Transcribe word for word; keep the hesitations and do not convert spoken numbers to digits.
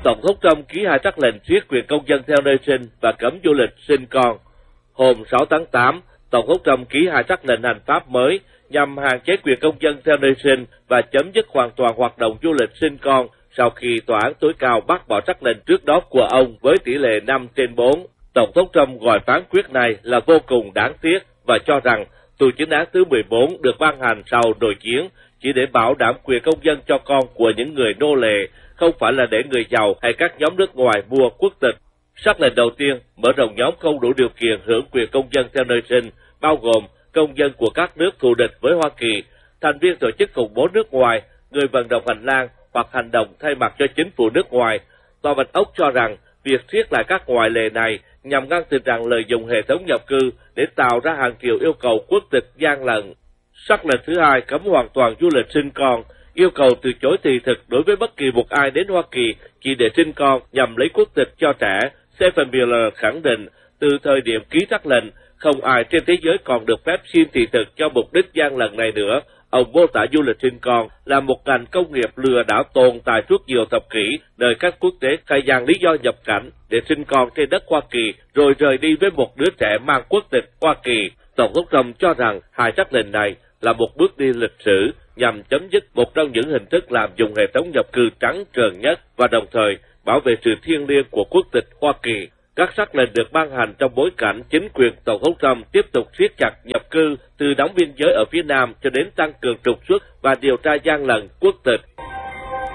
Tổng thống Trump ký hai sắc lệnh siết quyền công dân theo nơi sinh và cấm du lịch sinh con. Hôm sáu tháng tám, Tổng thống Trump ký hai sắc lệnh hành pháp mới nhằm hạn chế quyền công dân theo nơi sinh và chấm dứt hoàn toàn hoạt động du lịch sinh con sau khi tòa án tối cao bác bỏ sắc lệnh trước đó của ông với tỷ lệ năm trên bốn. Tổng thống Trump gọi phán quyết này là vô cùng đáng tiếc và cho rằng tù chính án thứ mười bốn được ban hành sau nội chiến chỉ để bảo đảm quyền công dân cho con của những người nô lệ, không phải là để người giàu hay các nhóm nước ngoài mua quốc tịch. Sắc lệnh đầu tiên mở rộng nhóm không đủ điều kiện hưởng quyền công dân theo nơi sinh, bao gồm công dân của các nước thù địch với Hoa Kỳ, thành viên tổ chức khủng bố nước ngoài, người vận động hành lang hoặc hành động thay mặt cho chính phủ nước ngoài. Tòa Bạch Ốc cho rằng việc siết lại các ngoại lệ này nhằm ngăn tình trạng lợi dụng hệ thống nhập cư để tạo ra hàng triệu yêu cầu quốc tịch gian lận. Sắc lệnh thứ hai cấm hoàn toàn du lịch sinh con, yêu cầu từ chối thị thực đối với bất kỳ một ai đến Hoa Kỳ chỉ để sinh con nhằm lấy quốc tịch cho trẻ. Stephen Miller khẳng định từ thời điểm ký sắc lệnh, không ai trên thế giới còn được phép xin thị thực cho mục đích gian lận này nữa. Ông mô tả du lịch sinh con là một ngành công nghiệp lừa đảo tồn tại suốt nhiều thập kỷ, nơi các quốc tế khai gian lý do nhập cảnh để sinh con trên đất Hoa Kỳ rồi rời đi với một đứa trẻ mang quốc tịch Hoa Kỳ. Tổng thống Trump cho rằng hai sắc lệnh này là một bước đi lịch sử nhằm chấm dứt một trong những hình thức làm dùng hệ thống nhập cư trắng trợn nhất và đồng thời bảo vệ sự thiêng liêng của quốc tịch Hoa Kỳ. Các sắc lệnh được ban hành trong bối cảnh chính quyền Tổng thống Trump tiếp tục siết chặt nhập cư từ đóng biên giới ở phía Nam cho đến tăng cường trục xuất và điều tra gian lận quốc tịch.